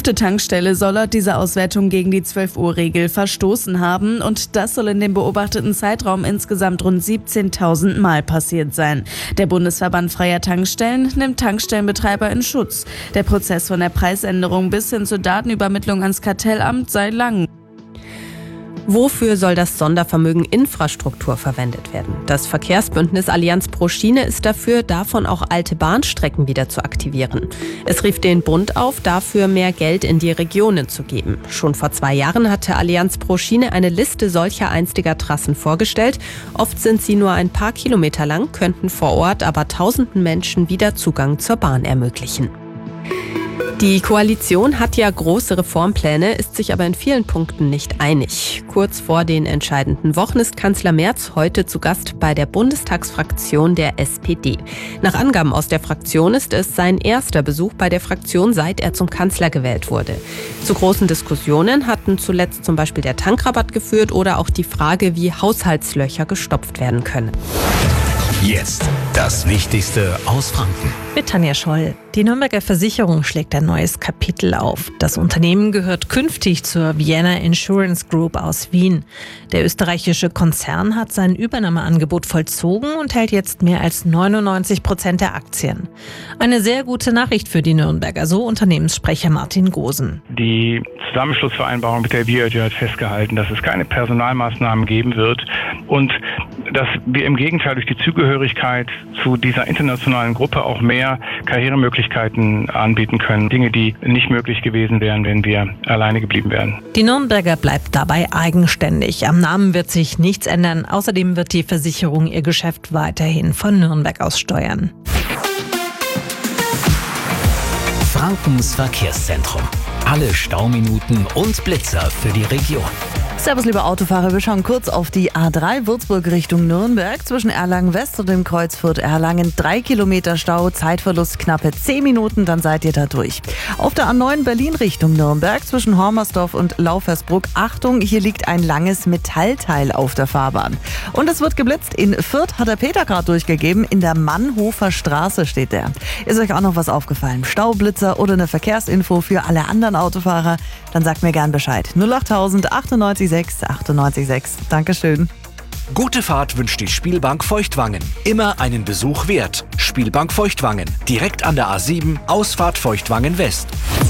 5. Tankstelle soll laut dieser Auswertung gegen die 12-Uhr-Regel verstoßen haben und das soll in dem beobachteten Zeitraum insgesamt rund 17.000 Mal passiert sein. Der Bundesverband Freier Tankstellen nimmt Tankstellenbetreiber in Schutz. Der Prozess von der Preisänderung bis hin zur Datenübermittlung ans Kartellamt sei lang. Wofür soll das Sondervermögen Infrastruktur verwendet werden? Das Verkehrsbündnis Allianz pro Schiene ist dafür, davon auch alte Bahnstrecken wieder zu aktivieren. Es rief den Bund auf, dafür mehr Geld in die Regionen zu geben. Schon vor 2 Jahren hatte Allianz pro Schiene eine Liste solcher einstiger Trassen vorgestellt. Oft sind sie nur ein paar Kilometer lang, könnten vor Ort aber tausenden Menschen wieder Zugang zur Bahn ermöglichen. Die Koalition hat ja große Reformpläne, ist sich aber in vielen Punkten nicht einig. Kurz vor den entscheidenden Wochen ist Kanzler Merz heute zu Gast bei der Bundestagsfraktion der SPD. Nach Angaben aus der Fraktion ist es sein erster Besuch bei der Fraktion, seit er zum Kanzler gewählt wurde. Zu großen Diskussionen hatten zuletzt zum Beispiel der Tankrabatt geführt oder auch die Frage, wie Haushaltslöcher gestopft werden können. Jetzt das Wichtigste aus Franken. Mit Tanja Scholl. Die Nürnberger Versicherung schlägt ein neues Kapitel auf. Das Unternehmen gehört künftig zur Vienna Insurance Group aus Wien. Der österreichische Konzern hat sein Übernahmeangebot vollzogen und hält jetzt mehr als 99% der Aktien. Eine sehr gute Nachricht für die Nürnberger, so Unternehmenssprecher Martin Gosen. Die Zusammenschlussvereinbarung mit der Viadio hat festgehalten, dass es keine Personalmaßnahmen geben wird und dass wir im Gegenteil durch die Zugehörigkeit zu dieser internationalen Gruppe auch mehr Karrieremöglichkeiten anbieten können. Dinge, die nicht möglich gewesen wären, wenn wir alleine geblieben wären. Die Nürnberger bleibt dabei eigenständig. Am Namen wird sich nichts ändern. Außerdem wird die Versicherung ihr Geschäft weiterhin von Nürnberg aus steuern. Frankens Verkehrszentrum. Alle Stauminuten und Blitzer für die Region. Servus, liebe Autofahrer, wir schauen kurz auf die A3 Würzburg Richtung Nürnberg. Zwischen Erlangen West und dem Kreuz Fürth-Erlangen 3 Kilometer Stau, Zeitverlust knappe 10 Minuten, dann seid ihr da durch. Auf der A9 Berlin Richtung Nürnberg zwischen Hormersdorf und Laufersbruck. Achtung, hier liegt ein langes Metallteil auf der Fahrbahn. Und es wird geblitzt. In Fürth hat der Peter gerade durchgegeben. In der Mannhofer Straße steht der. Ist euch auch noch was aufgefallen? Staublitzer oder eine Verkehrsinfo für alle anderen Autofahrer? Dann sagt mir gern Bescheid. 08000 98 6. Dankeschön. Gute Fahrt wünscht die Spielbank Feuchtwangen. Immer einen Besuch wert. Spielbank Feuchtwangen. Direkt an der A7, Ausfahrt Feuchtwangen West.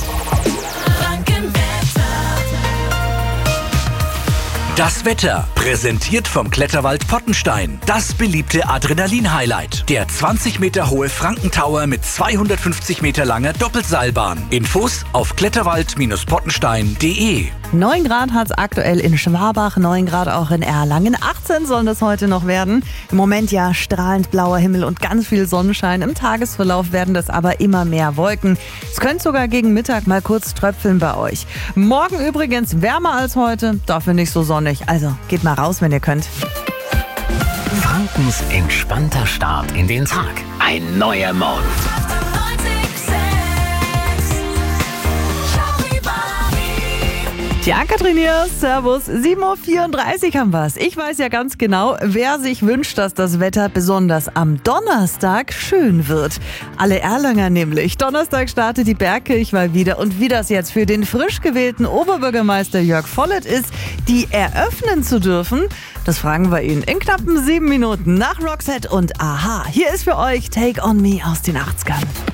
Das Wetter, präsentiert vom Kletterwald Pottenstein. Das beliebte Adrenalin-Highlight. Der 20 Meter hohe Frankentower mit 250 Meter langer Doppelseilbahn. Infos auf kletterwald-pottenstein.de. 9 Grad hat es aktuell in Schwabach, 9 Grad auch in Erlangen. 18 sollen das heute noch werden. Im Moment ja strahlend blauer Himmel und ganz viel Sonnenschein. Im Tagesverlauf werden das aber immer mehr Wolken. Es könnte sogar gegen Mittag mal kurz tröpfeln bei euch. Morgen übrigens wärmer als heute, dafür nicht so sonnig. Also geht mal raus, wenn ihr könnt. Frankens entspannter Start in den Tag. Ein neuer Morgen. Ja, Katrin hier, servus. 7.34 Uhr haben wir's. Ich weiß ja ganz genau, wer sich wünscht, dass das Wetter besonders am Donnerstag schön wird. Alle Erlanger nämlich. Donnerstag startet die Bergkirchweih wieder. Und wie das jetzt für den frisch gewählten Oberbürgermeister Jörg Vollert ist, die eröffnen zu dürfen, das fragen wir ihn in knappen 7 Minuten nach Roxette und Aha. Hier ist für euch Take On Me aus den 80ern.